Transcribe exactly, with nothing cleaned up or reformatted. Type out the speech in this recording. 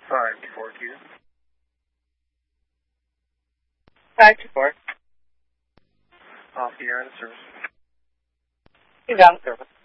Five to four Q. Five to four. Off the air in the service. You're down service.